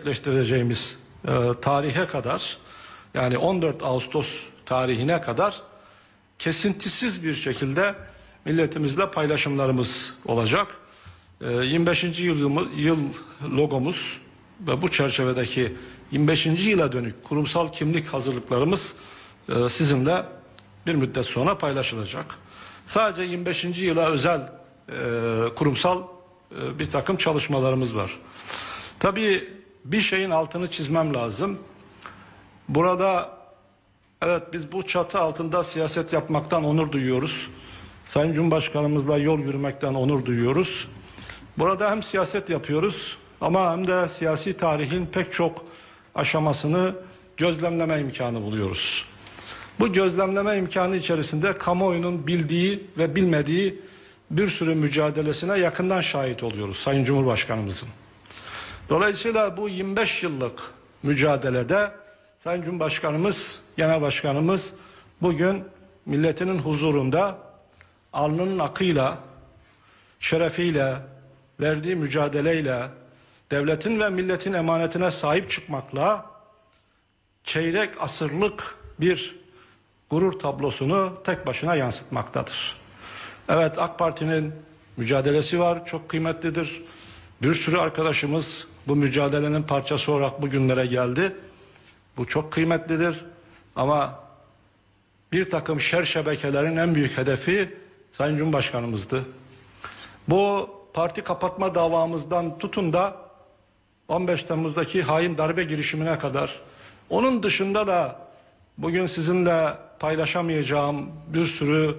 gerçekleştireceğimiz tarihe kadar, yani 14 Ağustos tarihine kadar kesintisiz bir şekilde milletimizle paylaşımlarımız olacak. 25. yıl logomuz ve bu çerçevedeki 25. yıla dönük kurumsal kimlik hazırlıklarımız sizinle bir müddet sonra paylaşılacak. Sadece 25. yıla özel kurumsal bir takım çalışmalarımız var. Tabii bir şeyin altını çizmem lazım. Burada evet, biz bu çatı altında siyaset yapmaktan onur duyuyoruz. Sayın Cumhurbaşkanımızla yol yürümekten onur duyuyoruz. Burada hem siyaset yapıyoruz ama hem de siyasi tarihin pek çok aşamasını gözlemleme imkanı buluyoruz. Bu gözlemleme imkanı içerisinde kamuoyunun bildiği ve bilmediği bir sürü mücadelesine yakından şahit oluyoruz Sayın Cumhurbaşkanımızın. Dolayısıyla bu 25 yıllık mücadelede Sayın Cumhurbaşkanımız, Genel Başkanımız bugün milletinin huzurunda alnının akıyla, şerefiyle, verdiği mücadeleyle, devletin ve milletin emanetine sahip çıkmakla çeyrek asırlık bir gurur tablosunu tek başına yansıtmaktadır. Evet, AK Parti'nin mücadelesi var, çok kıymetlidir. Bir sürü arkadaşımız bu mücadelenin parçası olarak bugünlere geldi. Bu çok kıymetlidir ama bir takım şer şebekelerin en büyük hedefi Sayın Cumhurbaşkanımızdı. Bu parti kapatma davamızdan tutun da 15 Temmuz'daki hain darbe girişimine kadar, onun dışında da bugün sizinle paylaşamayacağım bir sürü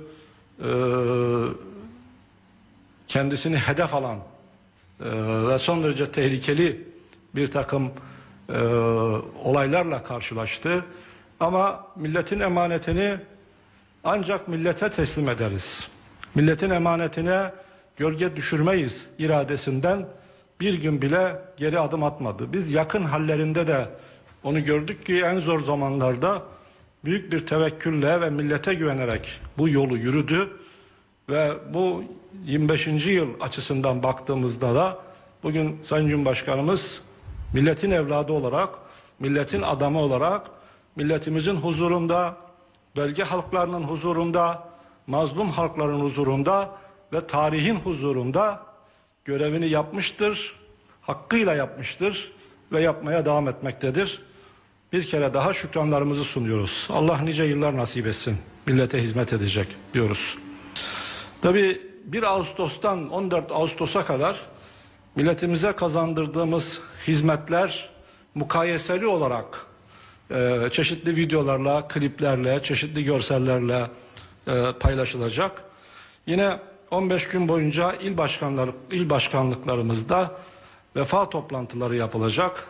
kendisini hedef alan ve son derece tehlikeli bir takım olaylarla karşılaştı. Ama milletin emanetini ancak millete teslim ederiz. Milletin emanetine gölge düşürmeyiz iradesinden bir gün bile geri adım atmadı. Biz yakın hallerinde de onu gördük ki en zor zamanlarda büyük bir tevekkülle ve millete güvenerek bu yolu yürüdü ve bu 25. yıl açısından baktığımızda da bugün Sayın Cumhurbaşkanımız milletin evladı olarak, milletin adamı olarak milletimizin huzurunda, bölge halklarının huzurunda, mazlum halkların huzurunda ve tarihin huzurunda görevini yapmıştır, hakkıyla yapmıştır ve yapmaya devam etmektedir. Bir kere daha şükranlarımızı sunuyoruz. Allah nice yıllar nasip etsin, millete hizmet edecek diyoruz. Tabii 1 Ağustos'tan 14 Ağustos'a kadar milletimize kazandırdığımız hizmetler mukayeseli olarak çeşitli videolarla, kliplerle, çeşitli görsellerle paylaşılacak. Yine 15 gün boyunca il başkanlıklarımızda vefa toplantıları yapılacak.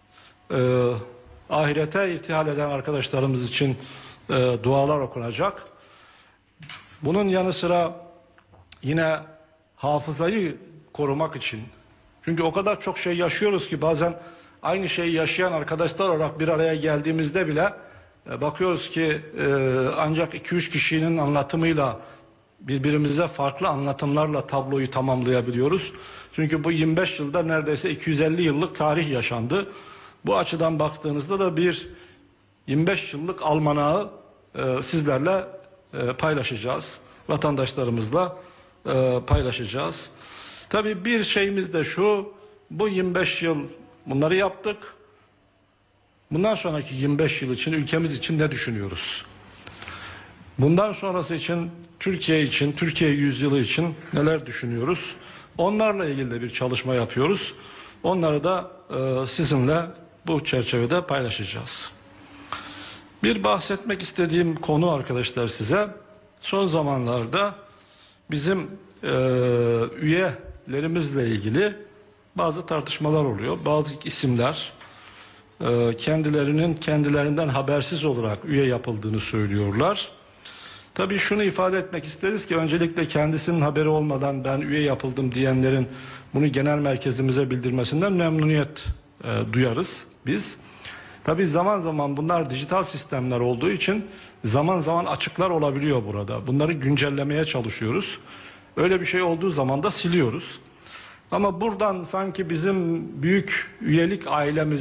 Ahirete irtihal eden arkadaşlarımız için dualar okunacak. Bunun yanı sıra yine hafızayı korumak için, çünkü o kadar çok şey yaşıyoruz ki bazen aynı şeyi yaşayan arkadaşlar olarak bir araya geldiğimizde bile bakıyoruz ki ancak 2-3 kişinin anlatımıyla birbirimize farklı anlatımlarla tabloyu tamamlayabiliyoruz. Çünkü bu 25 yılda neredeyse 250 yıllık tarih yaşandı. Bu açıdan baktığınızda da bir 25 yıllık almanağı sizlerle paylaşacağız. Vatandaşlarımızla paylaşacağız. Tabii bir şeyimiz de şu, bu 25 yıl bunları yaptık. Bundan sonraki 25 yıl için, ülkemiz için ne düşünüyoruz? Bundan sonrası için, Türkiye yüzyılı için neler düşünüyoruz? Onlarla ilgili de bir çalışma yapıyoruz. Onları da sizinle bu çerçevede paylaşacağız. Bir bahsetmek istediğim konu arkadaşlar size, son zamanlarda bizim üyelerimizle ilgili bazı tartışmalar oluyor. Bazı isimler kendilerinden habersiz olarak üye yapıldığını söylüyorlar. Tabii şunu ifade etmek isteriz ki öncelikle kendisinin haberi olmadan ben üye yapıldım diyenlerin bunu genel merkezimize bildirmesinden memnuniyet duyarız biz. Tabii zaman zaman bunlar dijital sistemler olduğu için zaman zaman açıklar olabiliyor burada. Bunları güncellemeye çalışıyoruz. Öyle bir şey olduğu zaman da siliyoruz. Ama buradan sanki bizim büyük üyelik ailemiz